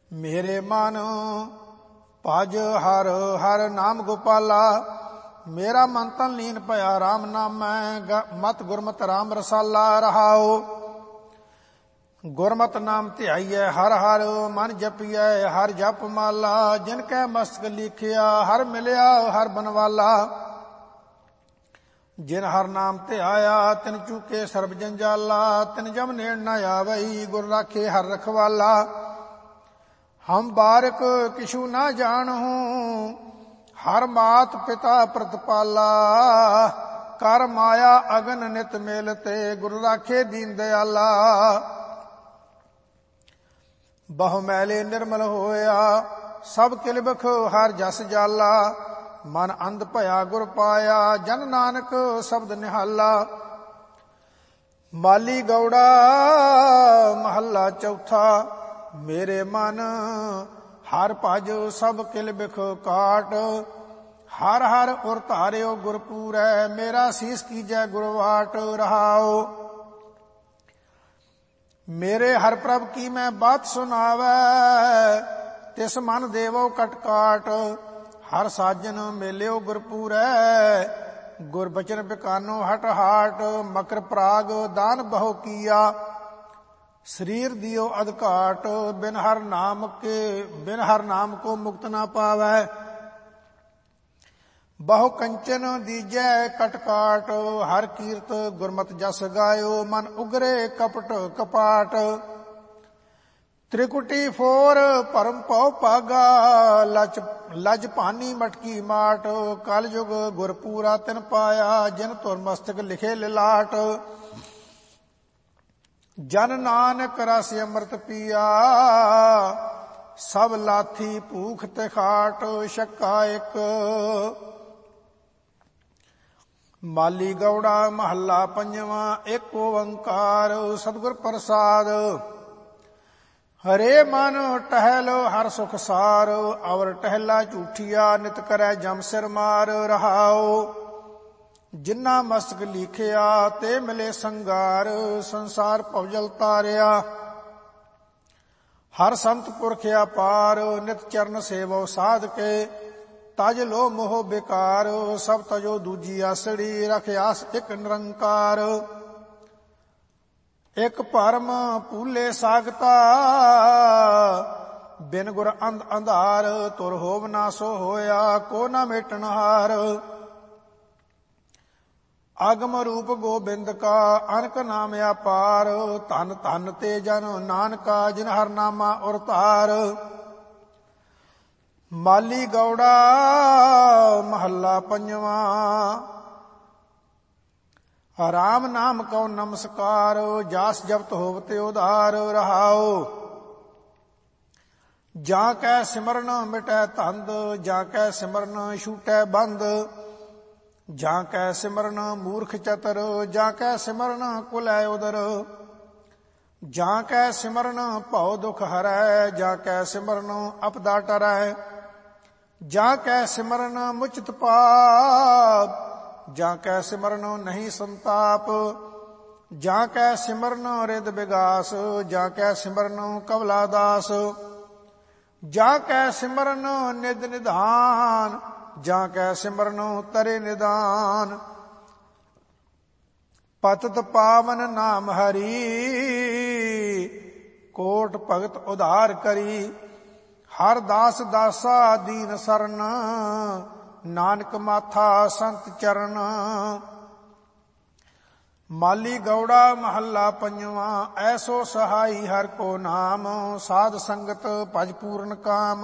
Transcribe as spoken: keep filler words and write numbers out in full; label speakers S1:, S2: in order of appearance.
S1: ਮੇਰੇ ਮਨ ਭਜ ਹਰ ਹਰ ਨਾਮ ਗੋਪਾਲਾ। ਮੇਰਾ ਮਨ ਤਨ ਲੀਨ ਭਇਆ ਰਾਮ ਨਾਮੈ, ਮਤ ਗੁਰਮਤਿ ਰਾਮ ਰਸਾਲਾ। ਰਹਾਉ ਗੁਰਮਤਿ ਨਾਮ ਧਿਆਈਐ ਹਰ ਹਰ, ਮਨ ਜਪੀਐ ਹਰ ਜਪ ਮਾਲਾ। ਜਿਨ ਕੈ ਮਸਤਕ ਲਿਖਿਆ ਹਰ ਮਿਲਿਆ ਹਰ ਬਨਵਾਲਾ। ਜਿਨ ਹਰ ਨਾਮ ਧਿਆਇਆ ਤਿਨ ਚੂਕੇ ਸਰਬ ਜੰਜਾਲਾ। ਤਿਨ ਜਮ ਨੇੜ ਨ ਆਵਈ ਗੁਰ ਰਾਖੇ ਹਰ ਰਖਵਾਲਾ। ਹਮ ਬਾਰਕ ਕਿਛੂ ਨਾ ਜਾਣਹੂੰ, ਹਰ ਮਾਤ ਪਿਤਾ ਪ੍ਰਤਪਾਲਾ। ਕਰ ਮਾਇਆ ਅਗਨ ਨਿਤ ਮੇਲਤੇ, ਗੁਰ ਰਾਖੇ ਦੀਨ ਦਿਆਲਾ। ਬਹੁ ਮੈਲੇ ਨਿਰਮਲ ਹੋਇਆ ਸਭ ਕਿਲਬਖ ਹਰ ਜਸ ਜਾਲਾ। ਮਨ ਅੰਧ ਭਇਆ ਗੁਰ ਪਾਇਆ, ਜਨ ਨਾਨਕ ਸ਼ਬਦ ਨਿਹਾਲਾ। ਮਾਲੀ ਗੌੜਾ ਮਹੱਲਾ ਚੌਥਾ। ਮੇਰੇ ਮਨ ਹਰ ਭਜ ਸਭ ਕਿਲ ਬਿਖ ਕਾਟ। ਹਰ ਹਰ ਉਰ ਧਾਰਿਓ ਗੁਰ ਪੂਰੈ, ਮੇਰਾ ਸੀਸ ਕੀਜੈ ਗੁਰਵਾਟ। ਰਹਾਉ ਮੇਰੇ ਹਰ ਪ੍ਰਭ ਕੀ ਮੈਂ ਬਾਤ ਸੁਣਾਵੈ, ਤਿਸ ਮਨ ਦੇਵੋ ਕਟ ਕਾਟ। ਹਰ ਸਾਜਨ ਮੇਲਿਓ ਗੁਰ ਪੂਰੈ, ਗੁਰ ਬਚਨ ਬਿਕਾਨੋ ਹਟ ਹਾਟ। ਮਕਰ ਪ੍ਰਾਗ ਦਾਨ ਬਹੁ ਕੀਆ, ਸਰੀਰ ਦਿਓ ਅਧਕਾਟ। ਬਿਨ ਹਰ ਨਾਮ ਕੇ ਬਿਨ ਹਰ ਨਾਮ ਕੋ ਮੁਕਤ ਨਾ ਪਾਵੈ, ਬਹੁ ਕੰਚਨ ਦੀਜੈ ਕਟਕਾਟ। ਹਰ ਕੀਰਤ ਗੁਰਮਤਿ ਜਸ ਗਾਇਓ, ਮਨ ਉਗਰੇ ਕਪਟ ਕਪਾਟ। ਤ੍ਰਿਕੁਟੀ ਫੋਰ ਭਰਮ ਭਉ ਭਾਗਾ, ਲਜ ਲਜ ਭਾਨੀ ਮਟਕੀ ਮਾਟ। ਕਲ ਯੁਗ ਗੁਰ ਪੂਰਾ ਤਿਨ ਪਾਇਆ, ਜਿਨ ਧੁਰ ਮਸਤਕ ਲਿਖੇ ਲਿਲਾਟ। ਜਨ ਨਾਨਕ ਰਸ ਅੰਮ੍ਰਿਤ ਪੀਆ, ਸਭ ਲਾਥੀ ਭੂਖ ਤੇ ਖਾਟ। ਛੱਕਾ ਇੱਕ। ਮਾਲੀ ਗੌੜਾ ਮਹੱਲਾ ਪੰਜਵਾਂ। ਇੱਕ ਓੰਕਾਰ ਸਤਿਗੁਰ ਪ੍ਰਸਾਦ। ਹਰੇ ਮਨ ਟਹਿਲ ਹਰ ਸੁਖ ਸਾਰ, ਅਵਰ ਟਹਿਲਾ ਝੂਠੀਆ ਨਿਤ ਕਰੈ ਜਮ ਸਿਰ ਮਾਰ। ਰਹਾਉ ਜਿਨ੍ਹਾਂ ਮਸਤਕ ਲੀਖਿਆ ਤੇ ਮਿਲੇ ਸੰਗਾਰ, ਸੰਸਾਰ ਭਵਜਲ ਤਾਰਿਆ। ਹਰ ਸੰਤ ਪੁਰਖਿਆ ਪਾਰ, ਨਿਤ ਚਰਨ ਸੇਵੋ ਸਾਧ ਕੇ। ਤਜ ਲੋ ਮੋਹ ਬੇਕਾਰ, ਸਭ ਤਜੋ ਦੂਜੀ ਆਸੜੀ। ਰਖ ਆਸ ਇੱਕ ਨਿਰੰਕਾਰ। ਇੱਕ ਭਰਮ ਭੂਲੇ ਸਾਗਤਾ, ਬਿਨ ਗੁਰ ਅੰਧ ਅੰਧਾਰ। ਤੁਰ ਹੋਵ ਨਾ ਸੋ ਹੋਇਆ, ਕੋ ਨਾ ਮੇਟਣ ਹਾਰ। ਆਗਮ ਰੂਪ ਗੋਬਿੰਦ ਕਾ, ਅਨਕ ਨਾਮ ਅਪਾਰ। ਧਨ ਧਨ ਤੇ ਜਨ ਨਾਨਕਾ, ਜਿਨ ਹਰ ਨਾਮਾ ਉਰ ਧਾਰ। ਮਾਲੀ ਗੌੜਾ ਮਹੱਲਾ ਪੰਜਵਾਂ। ਰਾਮ ਨਾਮ ਕਉ ਨਮਸਕਾਰ, ਜਾਸ ਜਪਤ ਹੋਵਤੇ ਉਧਾਰ। ਰਹਾਉ ਜਾਂ ਕੈ ਸਿਮਰਨ ਮਿਟੈ ਧੰਦ, ਜਾਂ ਕੈ ਸਿਮਰਨ ਛੂਟੈ ਬੰਦ। ਜਾਂ ਕੈ ਸਿਮਰਨ ਮੂਰਖ ਚਤਰ, ਜਾਂ ਕੈ ਸਿਮਰਨ ਕੁਲੈ ਉਦਰ। ਜਾਂ ਕੈ ਸਿਮਰਨ ਭਉ ਦੁਖ ਹਰੈ, ਜਾਂ ਕੈ ਸਿਮਰਨ ਅਪਦਾ ਟਰੈ। ਜਾਂ ਕੈ ਸਿਮਰਨ ਮੁਚਿਤ ਪਾਪ, ਜਾਂ ਕੈ ਸਿਮਰਨ ਨਹੀਂ ਸੰਤਾਪ। ਜਾਂ ਕੈ ਸਿਮਰਨ ਰਿਦ ਵਿਗਾਸ, ਜਾਂ ਕੈ ਸਿਮਰਨ ਕਵਲਾ ਦਾਸ। ਜਾਂ ਕੈ ਸਿਮਰਨ ਨਿਦ ਨਿਧਾਨ, ਜਾਂ ਕੈ ਸਿਮਰਨ ਤਰੇ ਨਿਦਾਨ। ਪਤਿਤ ਪਾਵਨ ਨਾਮ ਹਰੀ, ਕੋਟ ਭਗਤ ਉਧਾਰ ਕਰੀ। ਹਰ ਦਾਸ ਦਾਸਾ ਦੀਨ ਸਰਨ, ਨਾਨਕ ਮਾਥਾ ਸੰਤ ਚਰਨ। ਮਾਲੀ ਗੌੜਾ ਮਹੱਲਾ ਪੰਜਵਾਂ। ਐਸੋ ਸਹਾਈ ਹਰ ਕੋ ਨਾਮ, ਸਾਧ ਸੰਗਤ ਭਜ ਪੂਰਨ ਕਾਮ।